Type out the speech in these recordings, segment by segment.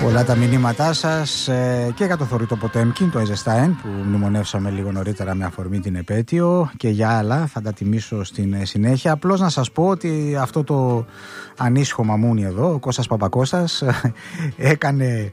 Πολλά τα μηνύματά σας και για το θωρητό Ποτέμκιν, το Εζεστάιν, που μνημονεύσαμε λίγο νωρίτερα με αφορμή την επέτειο, και για άλλα θα τα τιμήσω στην συνέχεια. Απλώς να σας πω ότι αυτό το ανήσυχο μαμούνι εδώ, ο Κώστας Παπακώστας, έκανε...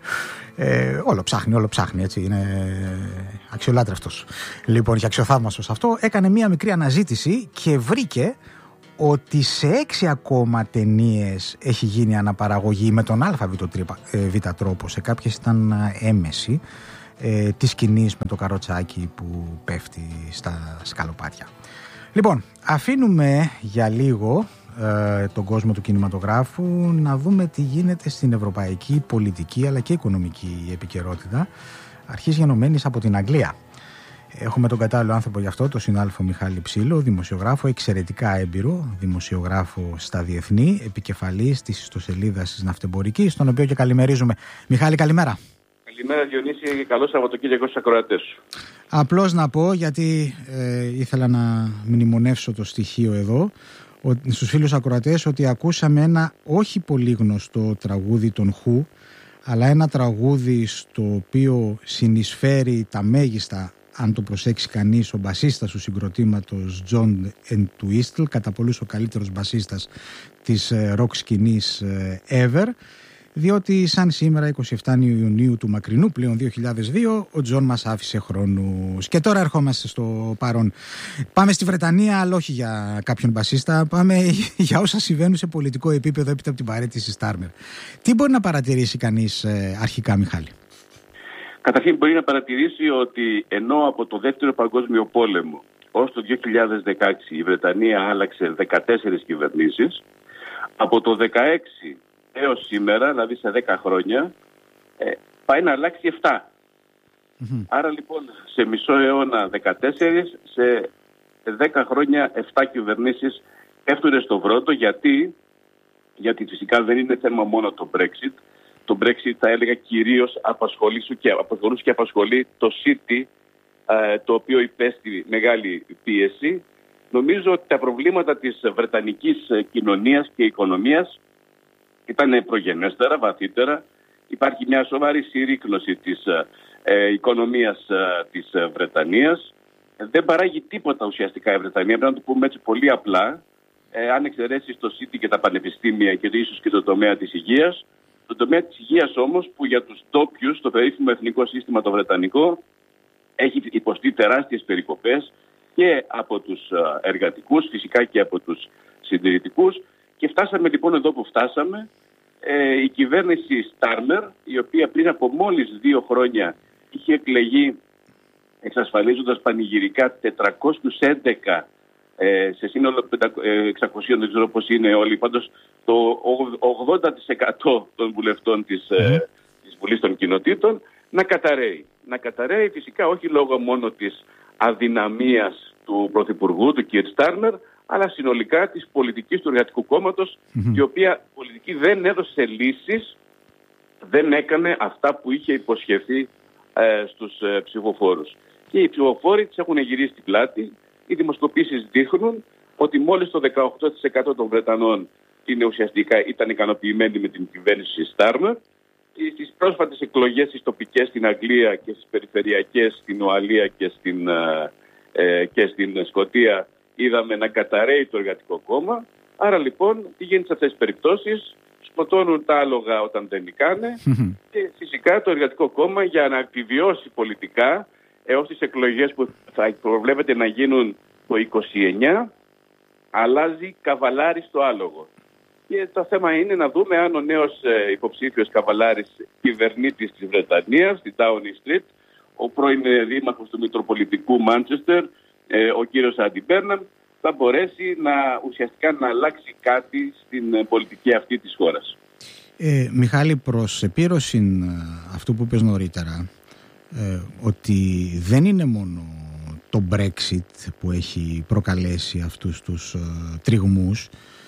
όλο ψάχνει, έτσι, είναι αξιολάτρευτος. Λοιπόν, και αξιοθαύμαστος αυτό, έκανε μία μικρή αναζήτηση και βρήκε ότι σε 6 ακόμα ταινίες έχει γίνει αναπαραγωγή με τον ΑΒ τρόπο. Σε κάποιες ήταν έμεση, τη σκηνής με το καροτσάκι που πέφτει στα σκαλοπάτια. Λοιπόν, αφήνουμε για λίγο τον κόσμο του κινηματογράφου να δούμε τι γίνεται στην ευρωπαϊκή πολιτική αλλά και οικονομική επικαιρότητα, αρχής γενομένης από την Αγγλία. Έχουμε τον κατάλληλο άνθρωπο γι' αυτό, τον συνάδελφο Μιχάλη Ψήλο, δημοσιογράφο, εξαιρετικά έμπειρο, δημοσιογράφο στα διεθνή, επικεφαλής της ιστοσελίδας της Ναυτεμπορικής, τον οποίο και καλημερίζουμε. Μιχάλη, καλημέρα. Καλημέρα Διονύση και καλό Σαββατοκύριακο στους ακροατές σου. Απλώς να πω, γιατί ήθελα να μνημονεύσω το στοιχείο εδώ, στους φίλους ακροατές, ότι ακούσαμε ένα όχι πολύ γνωστό τραγούδι των Who, αλλά ένα τραγούδι στο οποίο συνεισφέρει τα μέγιστα, αν το προσέξει κανείς, ο μπασίστας του συγκροτήματος John Entwistle, κατά πολλούς ο καλύτερος μπασίστας της rock σκηνής ever, διότι σαν σήμερα 27 Ιουνίου του μακρινού πλέον 2002 ο Τζον μας άφησε χρόνους. Και τώρα ερχόμαστε στο παρόν. Πάμε στη Βρετανία, αλλά όχι για κάποιον μπασίστα, πάμε για όσα συμβαίνουν σε πολιτικό επίπεδο έπειτα από την παραίτηση Στάρμερ. Τι μπορεί να παρατηρήσει κανείς αρχικά, Μιχάλη? Καταρχήν μπορεί να παρατηρήσει ότι ενώ από το Δεύτερο Παγκόσμιο Πόλεμο ως το 2016 η Βρετανία άλλαξε 14 κυβερνήσεις, από το 2016 έως σήμερα, δηλαδή σε 10 χρόνια, πάει να αλλάξει 7. Mm-hmm. Άρα λοιπόν σε μισό αιώνα 14, σε 10 χρόνια 7 κυβερνήσεις έφτουνε στο βρόντο. Γιατί φυσικά δεν είναι θέμα μόνο το Brexit. Το Brexit, θα έλεγα, κυρίως απασχολούσε και απασχολεί το City, το οποίο υπέστη μεγάλη πίεση. Νομίζω ότι τα προβλήματα της βρετανικής κοινωνίας και οικονομίας ήταν προγενέστερα, βαθύτερα. Υπάρχει μια σοβαρή συρρίκνωση της οικονομίας της Βρετανίας. Δεν παράγει τίποτα ουσιαστικά η Βρετανία, πρέπει να το πούμε έτσι πολύ απλά. Αν εξαιρέσεις το City και τα πανεπιστήμια και ίσως και το τομέα της υγείας. Το τομέα της υγείας όμως, που για τους ντόπιους, το περίφημο εθνικό σύστημα το βρετανικό, έχει υποστεί τεράστιες περικοπές και από τους εργατικούς, φυσικά και από τους συντηρητικούς. Και φτάσαμε λοιπόν εδώ που φτάσαμε. Η κυβέρνηση Στάρμερ, η οποία πριν από μόλις 2 χρόνια είχε εκλεγεί εξασφαλίζοντας πανηγυρικά 411 σε σύνολο 600, δεν ξέρω πώς είναι όλοι, πάντως το 80% των βουλευτών της Βουλής των Κοινοτήτων να καταραίει. Να καταραίει φυσικά όχι λόγω μόνο της αδυναμίας του Πρωθυπουργού, του κ. Στάρμερ, αλλά συνολικά της πολιτικής του Εργατικού Κόμματος, η οποία πολιτική δεν έδωσε λύσεις, δεν έκανε αυτά που είχε υποσχεθεί στους ψηφοφόρους. Και οι ψηφοφόροι τις έχουν γυρίσει την πλάτη. Οι δημοσκοπήσεις δείχνουν ότι μόλις το 18% των Βρετανών ουσιαστικά ήταν ικανοποιημένοι με την κυβέρνηση Στάρμερ. Στις πρόσφατες εκλογές στις τοπικές στην Αγγλία και στις περιφερειακές στην Ουαλία και στην Σκωτία είδαμε να καταραίει το Εργατικό Κόμμα. Άρα λοιπόν τι γίνεται σε αυτές τις περιπτώσεις? Σκοτώνουν τα άλογα όταν δεν νικάνε και φυσικά το Εργατικό Κόμμα, για να επιβιώσει πολιτικά έως τις εκλογές που θα προβλέπεται να γίνουν το 29, αλλάζει καβαλάρι στο άλογο. Και το θέμα είναι να δούμε αν ο νέος υποψήφιος καβαλάρης κυβερνήτης της Βρετανίας, στην Downing Street, ο πρώην δήμαρχος του Μητροπολιτικού Μάντσεστερ, ο κύριος Άντι Μπέρναμ, θα μπορέσει ουσιαστικά να αλλάξει κάτι στην πολιτική αυτή της χώρας. Μιχάλη, προς επίρρωση αυτού που είπες νωρίτερα, ότι δεν είναι μόνο το Brexit που έχει προκαλέσει αυτούς τους τριγμούς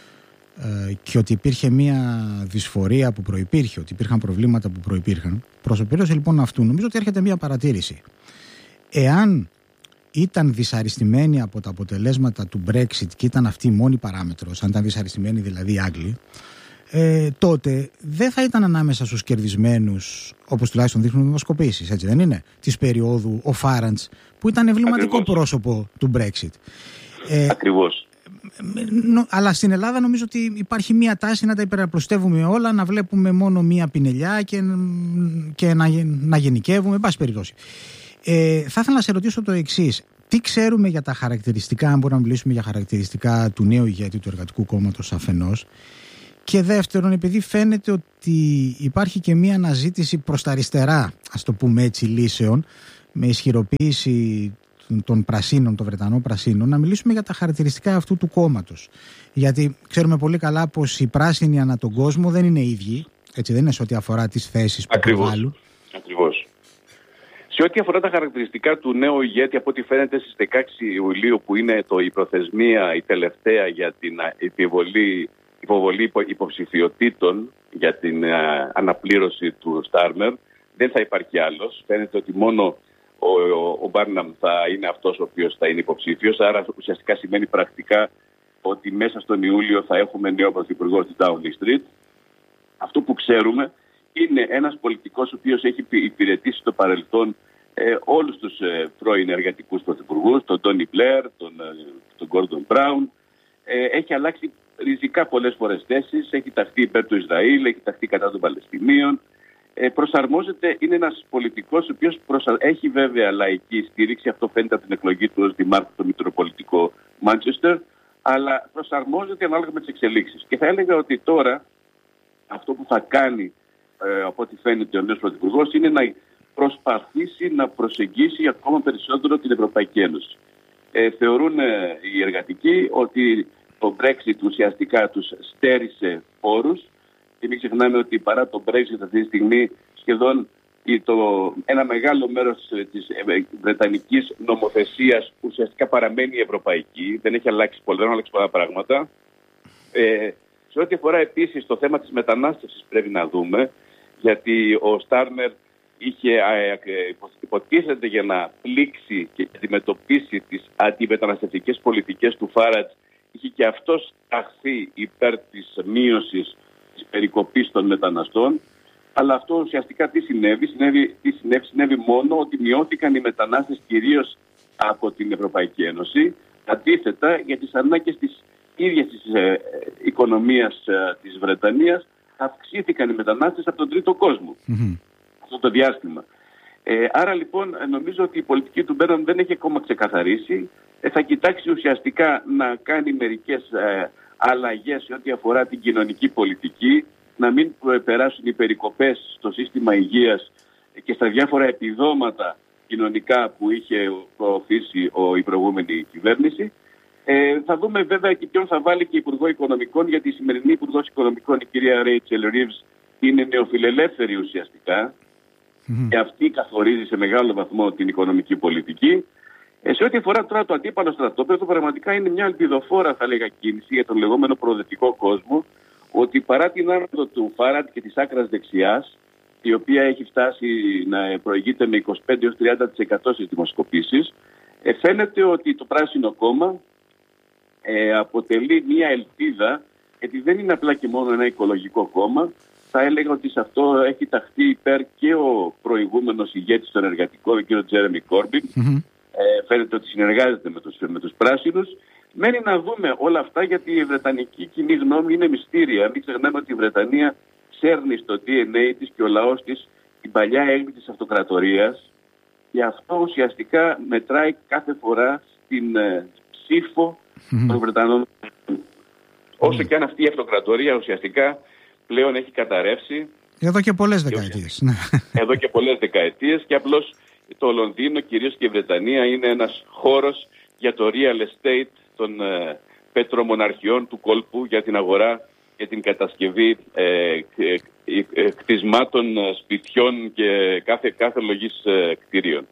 και ότι υπήρχε μια δυσφορία που προϋπήρχε, ότι υπήρχαν προβλήματα που προϋπήρχαν. Προς επίρρωση λοιπόν αυτού, νομίζω ότι έρχεται μια παρατήρηση. Εάν ήταν δυσαρεστημένοι από τα αποτελέσματα του Brexit και ήταν αυτή η μόνη παράμετρος, αν ήταν δυσαρεστημένοι δηλαδή οι Άγγλοι, τότε δεν θα ήταν ανάμεσα στους κερδισμένους, όπως τουλάχιστον δείχνουν οι δημοσκοπήσεις, έτσι δεν είναι, της περίοδου ο Φάραντς, που ήταν εμβληματικό πρόσωπο του Brexit. Ακριβώς. Αλλά στην Ελλάδα νομίζω ότι υπάρχει μία τάση να τα υπεραπλουστεύουμε όλα, να βλέπουμε μόνο μία πινελιά και να γενικεύουμε, εν πάση περιπτώσει. Θα ήθελα να σε ρωτήσω το εξής. Τι ξέρουμε για τα χαρακτηριστικά, αν μπορούμε να μιλήσουμε για χαρακτηριστικά του νέου ηγέτη του Εργατικού Κόμματος αφενός, και δεύτερον, επειδή φαίνεται ότι υπάρχει και μία αναζήτηση προς τα αριστερά, ας το πούμε έτσι, λύσεων, με ισχυροποίηση των Πρασίνων, των Βρετανών Πρασίνων, να μιλήσουμε για τα χαρακτηριστικά αυτού του κόμματος. Γιατί ξέρουμε πολύ καλά πως οι πράσινοι ανά τον κόσμο δεν είναι ίδιοι, έτσι δεν είναι σε ό,τι αφορά τις θέσεις που προβάλλουν. Ακριβώς. Σε ό,τι αφορά τα χαρακτηριστικά του νέου ηγέτη, από ό,τι φαίνεται στις 16 Ιουλίου, που είναι η προθεσμία, η τελευταία για την υποβολή υποψηφιωτήτων για την αναπλήρωση του Στάρμερ, δεν θα υπάρχει άλλος. Φαίνεται ότι μόνο ο Μπάρναμ θα είναι αυτός ο οποίος θα είναι υποψήφιος, άρα ουσιαστικά σημαίνει πρακτικά ότι μέσα στον Ιούλιο θα έχουμε νέο πρωθυπουργό στη Downing Street. Αυτό που ξέρουμε είναι ένας πολιτικός ο οποίος έχει υπηρετήσει στο παρελθόν όλους τους πρώην εργατικούς πρωθυπουργούς, τον Τόνι Μπλερ, τον Γκόρντον Μπράουν. Έχει αλλάξει ριζικά πολλές φορές θέσεις, έχει ταχθεί υπέρ του Ισραήλ, έχει ταχθεί κατά των Παλαιστινίων. Προσαρμόζεται, είναι ένας πολιτικός ο οποίος έχει βέβαια λαϊκή στήριξη, αυτό φαίνεται από την εκλογή του ως δημάρχου στο Μητροπολιτικό Μάντσεστερ, αλλά προσαρμόζεται ανάλογα με τις εξελίξεις. Και θα έλεγα ότι τώρα αυτό που θα κάνει, από ό,τι φαίνεται ο νέος πρωθυπουργός, είναι να προσπαθήσει να προσεγγίσει ακόμα περισσότερο την Ευρωπαϊκή Ένωση. Θεωρούν οι εργατικοί ότι το Brexit ουσιαστικά τους στέρισε πόρους. Και μην ξεχνάμε ότι παρά το Brexit αυτή τη στιγμή σχεδόν ένα μεγάλο μέρος της βρετανικής νομοθεσίας ουσιαστικά παραμένει ευρωπαϊκή. Δεν έχει αλλάξει πολλά πράγματα. Σε ό,τι αφορά επίσης το θέμα της μετανάστευσης πρέπει να δούμε, γιατί ο Στάρμερ υποτίθεται για να πλήξει και αντιμετωπίσει τις αντιμεταναστευτικές πολιτικές του Φάραντς, είχε και αυτός ταχθεί υπέρ της μείωσης της περικοπής των μεταναστών, αλλά αυτό ουσιαστικά τι συνέβη μόνο ότι μειώθηκαν οι μετανάστες κυρίως από την Ευρωπαϊκή Ένωση. Αντίθετα, για τις ανάγκες της ίδιας της οικονομίας της Βρετανίας αυξήθηκαν οι μετανάστες από τον τρίτο κόσμο αυτό το διάστημα. Άρα λοιπόν νομίζω ότι η πολιτική του Μπέρον δεν έχει ακόμα ξεκαθαρίσει. Θα κοιτάξει ουσιαστικά να κάνει μερικές αλλαγές σε ό,τι αφορά την κοινωνική πολιτική, να μην περάσουν οι περικοπές στο σύστημα υγείας και στα διάφορα επιδόματα κοινωνικά που είχε προωθήσει η προηγούμενη κυβέρνηση. Θα δούμε βέβαια και ποιον θα βάλει και Υπουργό Οικονομικών, γιατί η σημερινή Υπουργός Οικονομικών, η κυρία Ρέιτσελ Ρίβς, είναι νεοφιλελεύθερη ουσιαστικά και αυτή καθορίζει σε μεγάλο βαθμό την οικονομική πολιτική. Σε ό,τι αφορά τώρα το αντίπαλο στρατόπεδο, πραγματικά είναι μια ελπιδοφόρα, θα λέγα, κίνηση για τον λεγόμενο προοδευτικό κόσμο, ότι παρά την άνοδο του Φάραντ και της άκρας δεξιάς, η οποία έχει φτάσει να προηγείται με 25-30% στις δημοσκοπήσεις, φαίνεται ότι το Πράσινο Κόμμα αποτελεί μια ελπίδα, γιατί δεν είναι απλά και μόνο ένα οικολογικό κόμμα. Θα έλεγα ότι σε αυτό έχει ταχθεί υπέρ και ο προηγούμενος ηγέτης των εργατικών, ο κ. Τζέρεμι Κόρμπιν. Φαίνεται ότι συνεργάζεται με τους πράσινους. Μένει να δούμε όλα αυτά, γιατί η βρετανική κοινή γνώμη είναι μυστήρια. Μην ξεχνάμε ότι η Βρετανία σέρνει στο DNA της και ο λαός της την παλιά έγκλη της αυτοκρατορίας, και αυτό ουσιαστικά μετράει κάθε φορά στην ψήφο των Βρετανών. Όσο και αν αυτή η αυτοκρατορία ουσιαστικά πλέον έχει καταρρεύσει. Εδώ και πολλές δεκαετίες. Εδώ και πολλές δεκαετίες, και απλώς το Λονδίνο, κυρίως και η Βρετανία, είναι ένας χώρος για το real estate των πετρομοναρχιών του κόλπου, για την αγορά και την κατασκευή κτισμάτων, σπιτιών και κάθε λογής κτηρίων.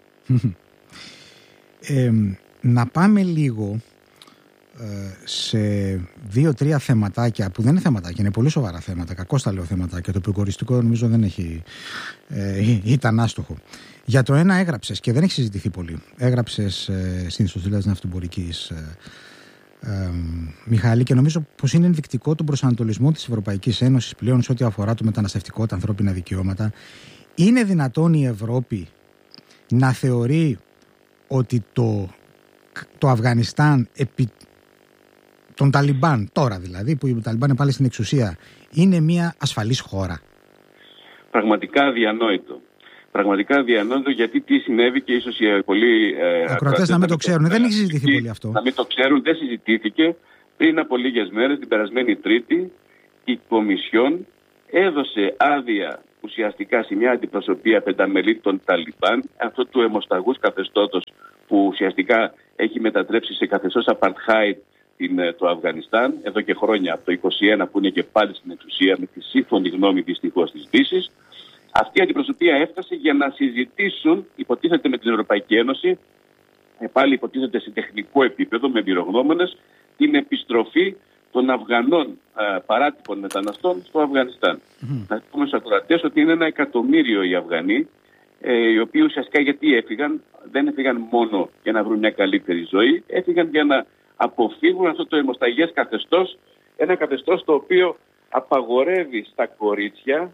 Να πάμε λίγο σε 2-3 θεματάκια που δεν είναι θεματάκια, είναι πολύ σοβαρά θέματα, κακώς τα λέω θεματάκια, το επικοριστικό νομίζω δεν έχει, ήταν άστοχο. Για το ένα έγραψες, και δεν έχει συζητηθεί πολύ, έγραψες στην ιστοσελίδα της Ναυτιμπορικής Μιχάλη, και νομίζω πως είναι ενδεικτικό τον προσανατολισμό της Ευρωπαϊκής Ένωσης πλέον σε ό,τι αφορά το μεταναστευτικό, τα ανθρώπινα δικαιώματα. Είναι δυνατόν η Ευρώπη να θεωρεί ότι το Αφγανιστάν επί των Ταλιμπάν, τώρα δηλαδή που οι Ταλιμπάν είναι πάλι στην εξουσία, είναι μια ασφαλής χώρα? Πραγματικά αδιανόητο. Πραγματικά αδιανόητο, γιατί τι συνέβη, και ίσως οι πολλοί ακροατές να μην το ξέρουν. Δεν έχει συζητηθεί πολύ αυτό. Να μην το ξέρουν, δεν συζητήθηκε. Πριν από λίγες μέρες, την περασμένη Τρίτη, η Κομισιόν έδωσε άδεια ουσιαστικά σε μια αντιπροσωπεία πενταμελή των Ταλιμπάν, αυτό του αιμοσταγούς καθεστώτος που ουσιαστικά έχει μετατρέψει σε καθεστώς apartheid το Αφγανιστάν, εδώ και χρόνια, από το 2021 που είναι και πάλι στην εξουσία, με τη σύμφωνη γνώμη δυστυχώς της Δύσης. Αυτή η αντιπροσωπεία έφτασε για να συζητήσουν, υποτίθεται με την Ευρωπαϊκή Ένωση, πάλι υποτίθεται σε τεχνικό επίπεδο, με εμπειρογνώμονες, την επιστροφή των Αφγανών παράτυπων μεταναστών στο Αφγανιστάν. Να πούμε στους ακροατές ότι είναι 1 εκατομμύριο οι Αφγανοί, οι οποίοι ουσιαστικά γιατί έφυγαν, δεν έφυγαν μόνο για να βρουν μια καλύτερη ζωή, έφυγαν για να αποφύγουν αυτό το αιμοσταγές καθεστώς, ένα καθεστώς το οποίο απαγορεύει στα κορίτσια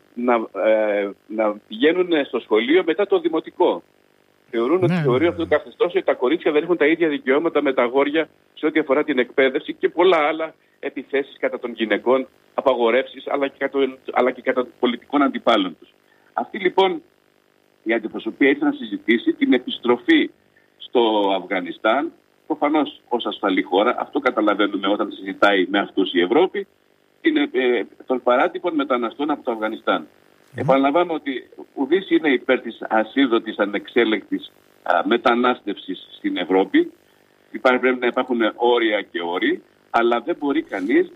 να πηγαίνουν στο σχολείο μετά το δημοτικό. Θεωρούν ότι θεωρεί αυτό το καθεστώς ότι τα κορίτσια δεν έχουν τα ίδια δικαιώματα με τα αγόρια σε ό,τι αφορά την εκπαίδευση και πολλά άλλα επιθέσεις κατά των γυναικών, απαγορεύσεις, αλλά και κατά των πολιτικών αντιπάλων τους. Αυτή λοιπόν η αντιπροσωπεία ήθελε να συζητήσει την επιστροφή στο Αφγανιστάν, προφανώς ως ασφαλή χώρα, αυτό καταλαβαίνουμε όταν συζητάει με αυτούς η Ευρώπη, των παράτυπων μεταναστών από το Αφγανιστάν. Επαναλαμβάνω ότι ουδής είναι υπέρ της ασίδωτης ανεξέλεγκτης μετανάστευσης στην Ευρώπη. Πρέπει να υπάρχουν όρια και όροι, αλλά δεν μπορεί κανείς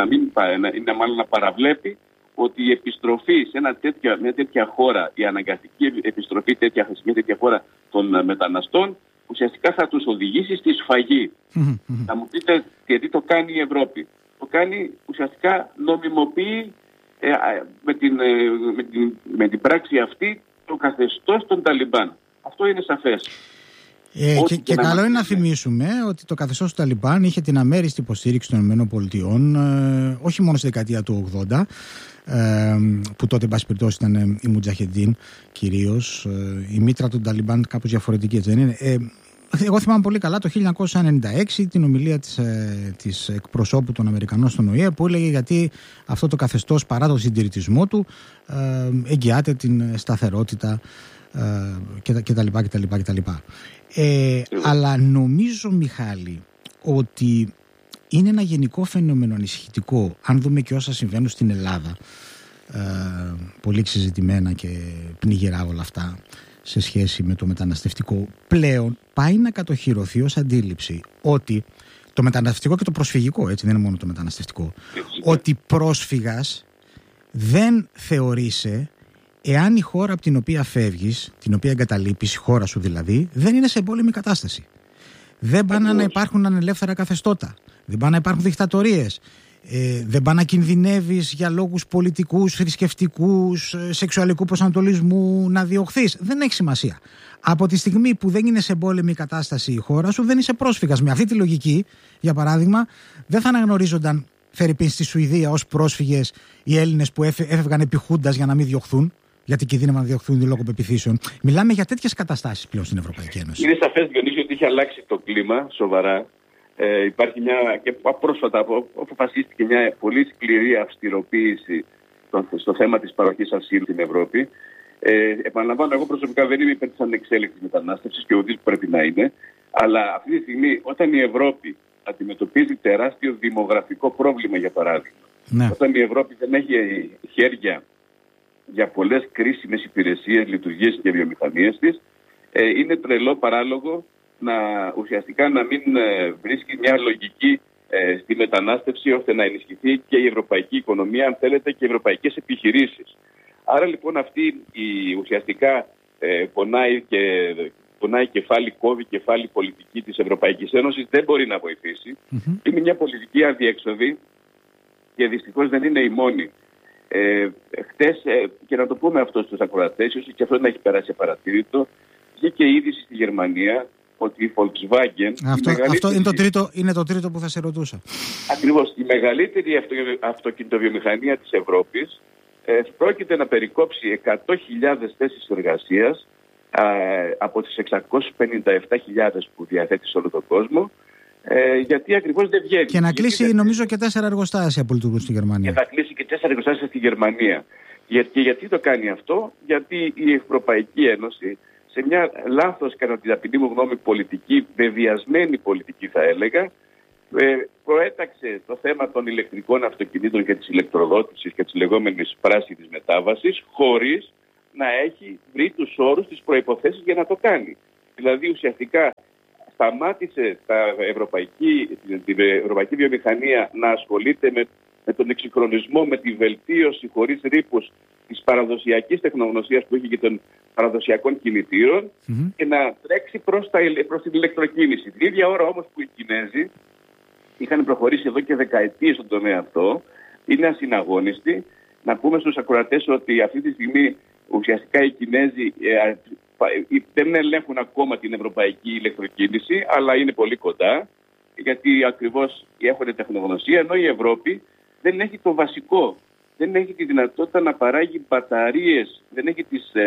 να παραβλέπει ότι η επιστροφή σε μια τέτοια χώρα, η αναγκαστική επιστροφή σε μια τέτοια χώρα των μεταναστών, ουσιαστικά θα τους οδηγήσει στη σφαγή. Θα μου πείτε γιατί το κάνει η Ευρώπη. Το κάνει ουσιαστικά, νομιμοποιεί με την πράξη αυτή το καθεστώς των Ταλιμπάν. Αυτό είναι σαφές. Και καλό είναι να θυμίσουμε ότι το καθεστώς του Ταλιμπάν είχε την αμέριστη υποστήριξη των ΗΠΑ, όχι μόνο στη δεκαετία του 80, που τότε, εν πάση περιπτώσει, ήταν η Μουτζαχεντίν κυρίως. Η μήτρα των Ταλιμπάν κάπως διαφορετική, έτσι δεν είναι? Εγώ θυμάμαι πολύ καλά το 1996 την ομιλία της εκπροσώπου των Αμερικανών στον ΟΗΕ, που έλεγε γιατί αυτό το καθεστώς, παρά τον συντηρητισμό του, εγγυάται την σταθερότητα κτλ. Αλλά νομίζω, Μιχάλη, ότι είναι ένα γενικό φαινόμενο ανησυχητικό, αν δούμε και όσα συμβαίνουν στην Ελλάδα, πολύ συζητημένα και πνιγερά όλα αυτά σε σχέση με το μεταναστευτικό. Πλέον πάει να κατοχυρωθεί ως αντίληψη ότι το μεταναστευτικό και το προσφυγικό, έτσι δεν είναι μόνο το μεταναστευτικό, ότι πρόσφυγας δεν θεωρείσαι εάν η χώρα από την οποία φεύγεις, την οποία εγκαταλείπεις, η χώρα σου δηλαδή, δεν είναι σε εμπόλεμη κατάσταση. Δεν πάνε να υπάρχουν ανελεύθερα καθεστώτα, δεν πάνε να υπάρχουν δικτατορίες, δεν πάνε να κινδυνεύεις για λόγους πολιτικούς, θρησκευτικούς, σεξουαλικού προσανατολισμού να διωχθείς. Δεν έχει σημασία. Από τη στιγμή που δεν είναι σε εμπόλεμη κατάσταση η χώρα σου, δεν είσαι πρόσφυγας. Με αυτή τη λογική, για παράδειγμα, δεν θα αναγνωρίζονταν φερειπίν στη Σουηδία ως πρόσφυγες οι Έλληνες που έφευγαν επί Χούντας για να μην διωχθούν, γιατί κινδύνευαν να διωχθούν λόγω πεποιθήσεων. Μιλάμε για τέτοιες καταστάσεις πλέον στην Ευρωπαϊκή Ένωση. Είναι σαφές, Διονύση, ότι έχει αλλάξει το κλίμα σοβαρά. Υπάρχει και πρόσφατα αποφασίστηκε μια πολύ σκληρή αυστηροποίηση στο θέμα της παροχής ασύλου στην Ευρώπη. Επαναλαμβάνω, εγώ προσωπικά δεν είμαι υπέρ της ανεξέλεγκτης μετανάστευσης και ουδής πρέπει να είναι. Αλλά αυτή τη στιγμή, όταν η Ευρώπη αντιμετωπίζει τεράστιο δημογραφικό πρόβλημα, για παράδειγμα, όταν η Ευρώπη δεν έχει χέρια για πολλές κρίσιμες υπηρεσίες, λειτουργίες και βιομηχανίες της, είναι τρελό παράλογο ουσιαστικά να μην βρίσκει μια λογική στη μετανάστευση ώστε να ενισχυθεί και η ευρωπαϊκή οικονομία, αν θέλετε, και οι ευρωπαϊκές επιχειρήσεις. Άρα λοιπόν αυτή ουσιαστικά πονάει κεφάλι, κόβει κεφάλι πολιτική της Ευρωπαϊκής Ένωσης, δεν μπορεί να βοηθήσει. Είναι μια πολιτική αδιέξοδη και δυστυχώς δεν είναι η μόνη. Χτες, και να το πούμε αυτό στους ακροατές, ίσως και αυτό να έχει περάσει παρατήρητο, βγήκε είδηση στη Γερμανία ότι η Volkswagen... Αυτό είναι το τρίτο που θα σε ρωτούσα. Ακριβώς. Η μεγαλύτερη αυτοκινητοβιομηχανία της Ευρώπης πρόκειται να περικόψει 100.000 θέσεις εργασίας από τις 657.000 που διαθέτει σε όλο τον κόσμο, γιατί ακριβώς δεν βγαίνει. Και να κλείσει νομίζω και 4 εργοστάσια που λειτουργούν στη Γερμανία. Και θα κλείσει και 4 εργοστάσια στη Γερμανία. Και γιατί το κάνει αυτό? Γιατί η Ευρωπαϊκή Ένωση, σε μια λάθος, κατά την ταπεινή μου γνώμη, πολιτική, βεβαιασμένη πολιτική θα έλεγα, προέταξε το θέμα των ηλεκτρικών αυτοκινήτων και της ηλεκτροδότησης και της λεγόμενης πράσινης μετάβασης, χωρίς να έχει βρει τους όρους, τις προϋποθέσεις για να το κάνει. Δηλαδή ουσιαστικά σταμάτησε την ευρωπαϊκή βιομηχανία να ασχολείται με τον εξυγχρονισμό, με τη βελτίωση χωρίς ρήπους της παραδοσιακής τεχνογνωσίας που έχει και των παραδοσιακών κινητήρων και να τρέξει προς την ηλεκτροκίνηση. Την ίδια ώρα όμως που οι Κινέζοι είχαν προχωρήσει εδώ και δεκαετίες στον τομέα αυτό, είναι ασυναγώνιστοι. Να πούμε στους ακροατές ότι αυτή τη στιγμή ουσιαστικά οι Κινέζοι δεν ελέγχουν ακόμα την ευρωπαϊκή ηλεκτροκίνηση, αλλά είναι πολύ κοντά, γιατί ακριβώς έχουν τεχνογνωσία, ενώ η Ευρώπη δεν έχει το βασικό. Δεν έχει τη δυνατότητα να παράγει μπαταρίες, δεν έχει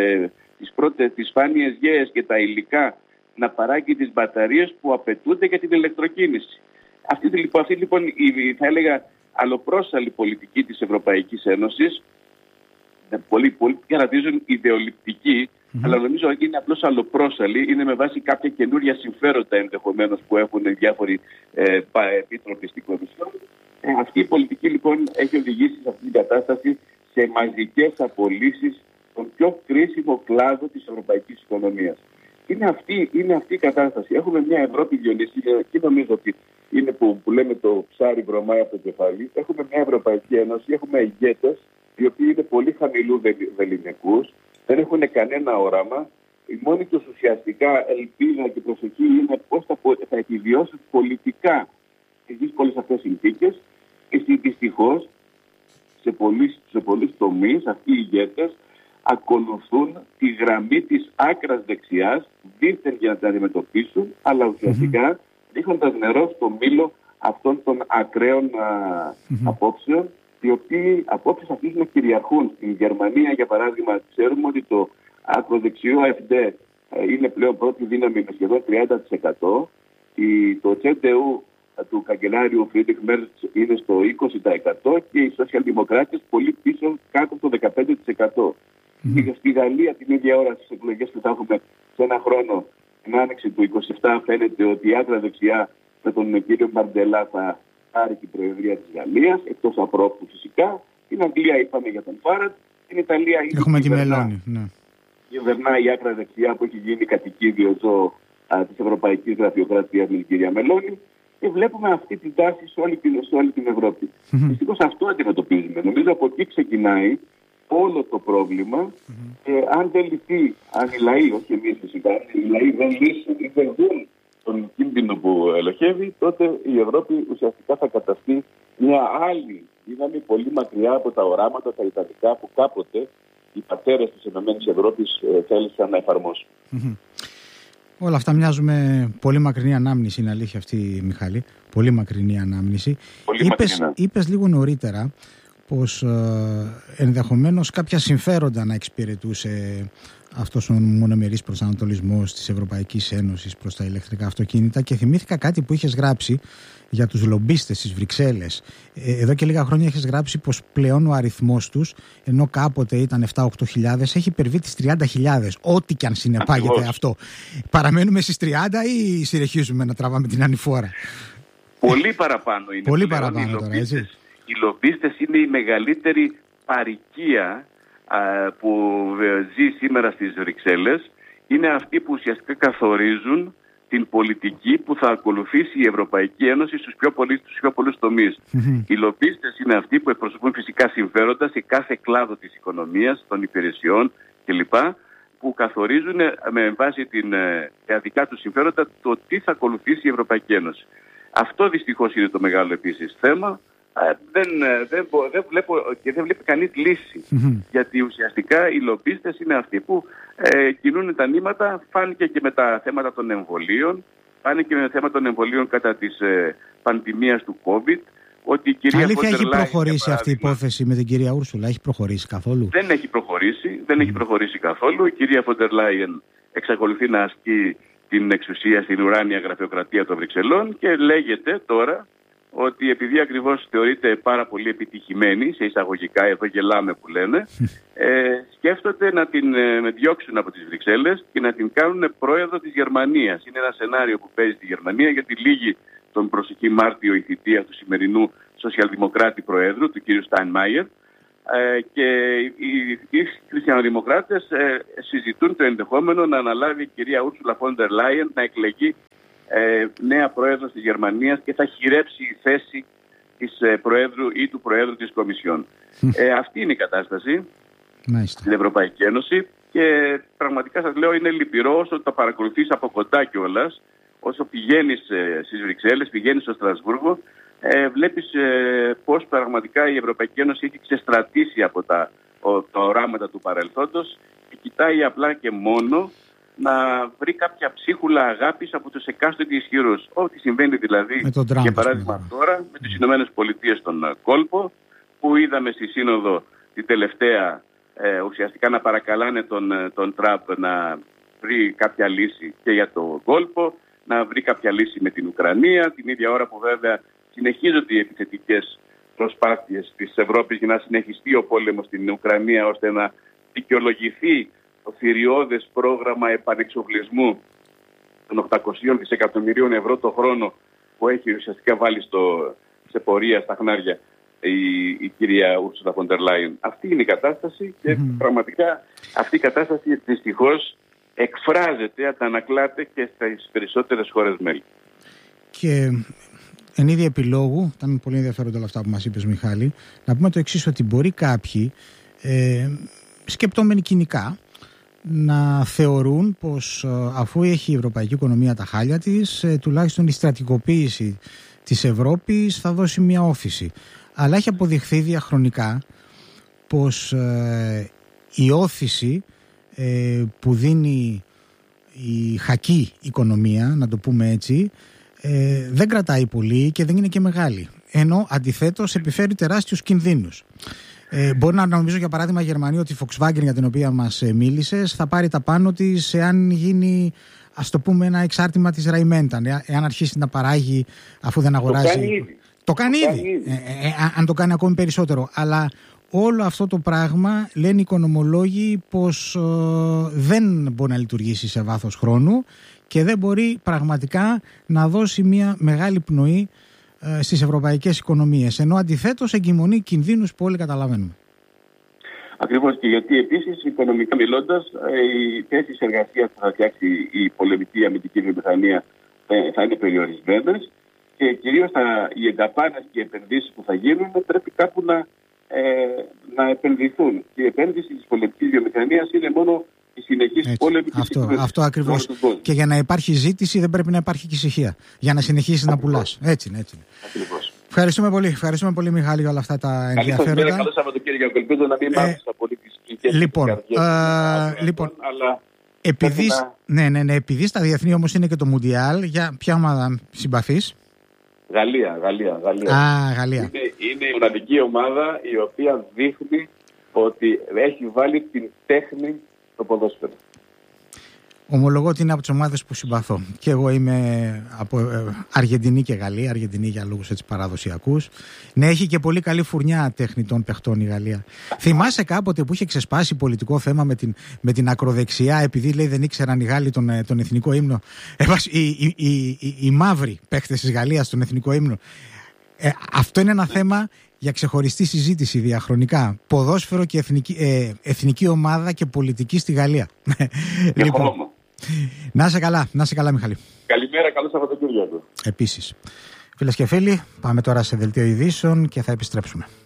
τις σπάνιες γέες και τα υλικά να παράγει τις μπαταρίες που απαιτούνται για την ηλεκτροκίνηση. Αυτή λοιπόν θα έλεγα αλλοπρόσαλη πολιτική της Ευρωπαϊκής Ένωσης, πολλοί κρατίζουν ιδεολειπτική, αλλά νομίζω ότι είναι απλώς αλλοπρόσαλη, είναι με βάση κάποια καινούρια συμφέροντα ενδεχομένως που έχουν διάφοροι επίτροποι στην Κομισιόν. Αυτή η πολιτική λοιπόν έχει οδηγήσει σε αυτή την κατάσταση σε μαζικές απολύσεις στον πιο κρίσιμο κλάδο της ευρωπαϊκής οικονομίας. Είναι αυτή η κατάσταση. Έχουμε μια Ευρώπη, Διονύση, και νομίζω ότι είναι που λέμε το ψάρι βρωμάει από το κεφάλι. Έχουμε μια Ευρωπαϊκή Ένωση, έχουμε ηγέτες οι οποίοι είναι πολύ χαμηλού βεληνικούς, δεν έχουν κανένα όραμα. Η μόνη τους ουσιαστικά ελπίδα και προσοχή είναι πώς θα επιβιώσουν πολιτικά στις δύσκολες αυτές συνθήκες, και δυστυχώς σε πολλούς τομείς αυτοί οι ηγέτες ακολουθούν τη γραμμή της άκρας δεξιάς, δίθεν για να την αντιμετωπίσουν, αλλά ουσιαστικά ρίχνοντας νερό στο μήλο αυτών των ακραίων απόψεων, οι οποίοι απόψεις αρχίζουν να κυριαρχούν. Στην Γερμανία, για παράδειγμα, ξέρουμε ότι το ακροδεξιό AfD είναι πλέον πρώτη δύναμη με σχεδόν 30%. Το CDU του καγκελάριου Φρίντριχ Μέρτς είναι στο 20% και οι σοσιαλδημοκράτες πολύ πίσω, κάτω από το 15%. Και στη Γαλλία την ίδια ώρα στις εκλογές που θα έχουμε σε ένα χρόνο, την άνοιξη του 27, φαίνεται ότι η άκρα δεξιά με τον κύριο Μπαρντελά θα πάρει την προεδρία της Γαλλίας, εκτός απρόπτου φυσικά. Στην Αγγλία είπαμε για τον Φάραντ, στην Ιταλία έχουμε τη Μελώνη. Κυβερνάει η άκρα δεξιά που έχει γίνει κατοικίδιο ζώο της Ευρωπαϊκής Γραφειοκρατίας με την κυρία Μελώνη. Και βλέπουμε αυτή την τάση σε όλη την Ευρώπη. Δυστυχώς αυτό αντιμετωπίζουμε. Νομίζω από εκεί ξεκινάει όλο το πρόβλημα. Αν δεν λυθεί, αν οι λαοί, όχι εμείς φυσικά, οι λαοί δεν λύσουν ή δεν δουν τον κίνδυνο που ελοχεύει, τότε η Ευρώπη ουσιαστικά θα καταστεί μια άλλη δύναμη πολύ μακριά από τα οράματα, τα ιταλικά που κάποτε οι πατέρες της Ευρώπης θέλησαν να εφαρμόσουν. Όλα αυτά μοιάζουν με πολύ μακρινή ανάμνηση, είναι αλήθεια αυτή, Μιχάλη. Πολύ μακρινή ανάμνηση. Είπες λίγο νωρίτερα πως ενδεχομένως κάποια συμφέροντα να εξυπηρετούσε αυτός ο μονομερής προσανατολισμός της Ευρωπαϊκής Ένωσης προς τα ηλεκτρικά αυτοκίνητα, και θυμήθηκα κάτι που είχες γράψει για τους λομπίστες στις Βρυξέλλες. Εδώ και λίγα χρόνια έχεις γράψει πως πλέον ο αριθμός τους, ενώ κάποτε ήταν 7-8 χιλιάδες, έχει υπερβεί τις 30.000. Ό,τι και αν συνεπάγεται αυτό. Παραμένουμε στις 30 ή συνεχίζουμε να τραβάμε την ανηφόρα? Πολύ παραπάνω είναι. Πολύ παραπάνω τώρα, έτσι. Οι λομπίστες είναι η μεγαλύτερη παροικία που ζει σήμερα στις Βρυξέλλες. Είναι αυτοί που ουσιαστικά καθορίζουν την πολιτική που θα ακολουθήσει η Ευρωπαϊκή Ένωση στους πιο πολλούς τομείς. Οι λομπίστες είναι αυτοί που εκπροσωπούν φυσικά συμφέροντα σε κάθε κλάδο της οικονομίας, των υπηρεσιών κλπ, που καθορίζουν με βάση τα δικά τους συμφέροντα το τι θα ακολουθήσει η Ευρωπαϊκή Ένωση. Αυτό δυστυχώς είναι το μεγάλο επίσης θέμα, Δεν βλέπω και δεν βλέπει κανείς λύση. Γιατί ουσιαστικά οι λομπίστες είναι αυτοί που κινούν τα νήματα. Φάνηκε και με τα θέματα των εμβολίων, φάνηκε και με τα θέματα των εμβολίων κατά της πανδημίας του COVID. Ότι η κυρία Αλήθεια, έχει προχωρήσει αυτή η υπόθεση με την κυρία Ούρσουλα? Έχει προχωρήσει καθόλου? Δεν έχει προχωρήσει καθόλου. Η κυρία Φοντερ Λάιεν εξακολουθεί να ασκεί την εξουσία στην ουράνια γραφειοκρατία των Βρυξελών και λέγεται τώρα ότι επειδή ακριβώς θεωρείται πάρα πολύ επιτυχημένη, σε εισαγωγικά, εδώ γελάμε που λένε, σκέφτονται να την διώξουν από τις Βρυξέλλες και να την κάνουν πρόεδρο της Γερμανίας. Είναι ένα σενάριο που παίζει στη Γερμανία, γιατί λύγει τον προσεχή Μάρτιο η θητεία του σημερινού σοσιαλδημοκράτη προέδρου, του κ. Στάινμαϊερ, και οι χριστιανοδημοκράτες συζητούν το ενδεχόμενο να αναλάβει η κυρία Ούρσουλα Φόντερ Λάιεν να εκλεγεί νέα πρόεδρος της Γερμανίας και θα χειρέψει η θέση της προέδρου ή του προέδρου της Κομισιόν. Αυτή είναι η κατάσταση στην Ευρωπαϊκή Ένωση και πραγματικά σας λέω είναι λυπηρό όσο τα παρακολουθείς από κοντά κιόλας, όσο πηγαίνεις στις Βρυξέλλες, πηγαίνεις στο Στρασβούργο, βλέπεις πώς πραγματικά η Ευρωπαϊκή Ένωση έχει ξεστρατήσει από τα οράματα του παρελθόντος και κοιτάει απλά και μόνο να βρει κάποια ψίχουλα αγάπης από τους εκάστοτε ισχυρούς. Ό,τι συμβαίνει δηλαδή, για παράδειγμα τώρα, με τις Ηνωμένες Πολιτείες στον κόλπο, που είδαμε στη Σύνοδο τη τελευταία ουσιαστικά να παρακαλάνε τον Τραμπ να βρει κάποια λύση και για το κόλπο, να βρει κάποια λύση με την Ουκρανία, την ίδια ώρα που βέβαια συνεχίζονται οι επιθετικές προσπάθειες της Ευρώπης για να συνεχιστεί ο πόλεμος στην Ουκρανία, ώστε να δικαιολογηθεί το θηριώδες πρόγραμμα επανεξοπλισμού των 800 δισεκατομμυρίων ευρώ το χρόνο που έχει ουσιαστικά βάλει σε πορεία στα χνάρια η κυρία Ούρσουλα Φοντερ Λάιεν. Αυτή είναι η κατάσταση και πραγματικά αυτή η κατάσταση δυστυχώς εκφράζεται, αντανακλάται και στις περισσότερες χώρες μέλη. Και εν είδη επιλόγου, ήταν πολύ ενδιαφέροντα όλα αυτά που μας είπες, Μιχάλη, να πούμε το εξής, ότι μπορεί κάποιοι σκεπτόμενοι κοινικά να θεωρούν πως αφού έχει η ευρωπαϊκή οικονομία τα χάλια της, τουλάχιστον η στρατικοποίηση της Ευρώπης θα δώσει μια όθηση. Αλλά έχει αποδειχθεί διαχρονικά πως η όθηση που δίνει η χακή οικονομία, να το πούμε έτσι, δεν κρατάει πολύ και δεν είναι και μεγάλη. Ενώ αντιθέτως επιφέρει τεράστιους κινδύνους. Μπορεί να νομίζω για παράδειγμα η Γερμανία ότι η Volkswagen, για την οποία μας μίλησες, θα πάρει τα πάνω της εάν γίνει, ας το πούμε, ένα εξάρτημα της Rheinmetall, εάν αρχίσει να παράγει αφού δεν αγοράζει. Το κάνει ήδη. Αν το κάνει ακόμη περισσότερο. Αλλά όλο αυτό το πράγμα, λένε οι οικονομολόγοι, πως δεν μπορεί να λειτουργήσει σε βάθος χρόνου και δεν μπορεί πραγματικά να δώσει μια μεγάλη πνοή στις ευρωπαϊκές οικονομίες. Ενώ αντιθέτως εγκυμονεί κινδύνους που όλοι καταλαβαίνουμε. Ακριβώς, και γιατί επίσης οικονομικά μιλώντας, οι θέσεις εργασίας που θα φτιάξει η πολεμική αμυντική βιομηχανία θα είναι περιορισμένες και κυρίως οι εγκατάπανες και οι επενδύσεις που θα γίνουν πρέπει κάπου να επενδυθούν. Και η επένδυση της πολεμικής βιομηχανίας είναι μόνο η συνεχής πόλεμη. Αυτό ακριβώς. Και για να υπάρχει ζήτηση δεν πρέπει να υπάρχει και ησυχία. Για να συνεχίσεις να πουλάς. Έτσι είναι. Ακριβώς. Ευχαριστούμε πολύ Μιχάλη για όλα αυτά τα ενδιαφέροντα. Καλό Σαββατοκύριακο. Ελπίζω να μην μάθω πολύ τις κλικές. Λοιπόν, επειδή στα διεθνή όμως είναι και το Μουντιάλ, για ποια ομάδα συμπαθείς? Γαλλία. Γαλλία. Είναι η μοναδική ομάδα η οποία δείχνει ότι έχει βάλει την τέχνη στο ποδόσφαιρο. Ομολογώ ότι είναι από τις ομάδες που συμπαθώ. Και εγώ είμαι από Αργεντινή και Γαλλία. Αργεντινή για λόγους έτσι παραδοσιακούς. Ναι, έχει και πολύ καλή φουρνιά τεχνητών παιχτών η Γαλλία. Θυμάσαι κάποτε που είχε ξεσπάσει πολιτικό θέμα με την ακροδεξιά, επειδή λέει δεν ήξεραν οι Γάλλοι τον εθνικό ύμνο. Οι μαύροι παίχτες της Γαλλίας τον εθνικό ύμνο. Αυτό είναι ένα θέμα για ξεχωριστή συζήτηση διαχρονικά. Ποδόσφαιρο και εθνική ομάδα και πολιτική στη Γαλλία. Λοιπόν, να είσαι καλά Μιχαλή. Καλημέρα, καλό Σαββατοκύριακο. Επίσης. Φίλες και φίλοι, πάμε τώρα σε δελτίο ειδήσεων και θα επιστρέψουμε.